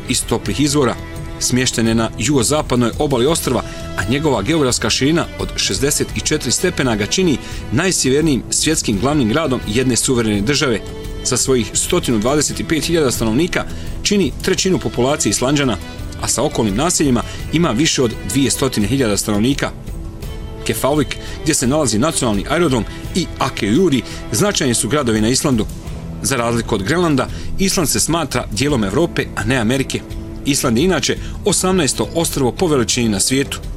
iz toplih izvora. Smješten je na jugozapadnoj obali ostrva, a njegova geografska širina od 64 stepena ga čini najsjevernijim svjetskim glavnim gradom jedne suverene države. Sa svojih 125.000 stanovnika čini trećinu populacije Islanđana, a sa okolnim naseljima ima više od 200.000 stanovnika. Keflavik, gdje se nalazi nacionalni aerodrom, i Akureyri značajni su gradovi na Islandu. Za razliku od Grenlanda, Island se smatra dijelom Europe, a ne Amerike. Island je inače 18. ostrvo po veličini na svijetu.